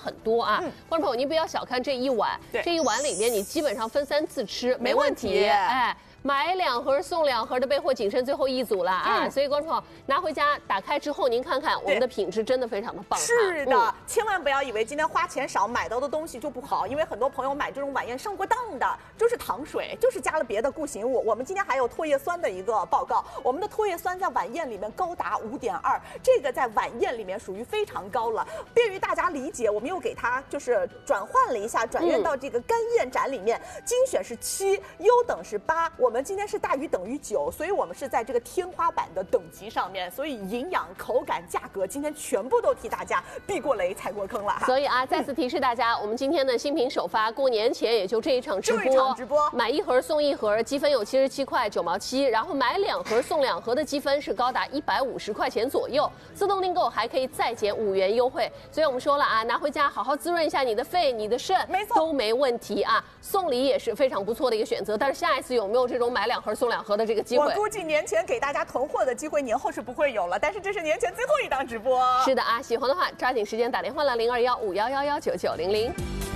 很多啊。观众朋友，您不要小看这一碗，这一碗里面你基本上分3次吃没问题。哎。 买2盒送2盒的备货仅剩最后1组了啊！所以观众朋友拿回家打开之后，您看看我们的品质真的非常的棒。 是的，千万不要以为今天花钱少买到的东西就不好，因为很多朋友买这种晚宴上过当的，就是糖水，就是加了别的固形物。我们今天还有唾液酸的一个报告，我们的唾液酸在晚宴里面高达5.2，这个在晚宴里面属于非常高了，便于大家理解。我们又给它就是转换了一下，转院到这个干宴展里面，精选是7，优等是8，我们今天是大于等于9，所以我们是在这个天花板的等级上面，所以营养、口感、价格今天全部都替大家避过雷、踩过坑了哈。 所以啊，再次提示大家，我们今天的新品首发，过年前也就这一场直播，买1盒送1盒，积分有77块9毛7，然后买2盒送2盒的积分是高达150块钱左右，自动订购还可以再减5元优惠。所以我们说了啊，拿回家好好滋润一下你的肺、你的肾， 没错， 都没问题啊。送礼也是非常不错的一个选择，但是下一次有没有这种买2盒送2盒的这个机会？ 我估计年前给大家囤货的机会，年后是不会有了。但是这是年前最后一档直播。 是的啊，喜欢的话抓紧时间打电话了，0215111990。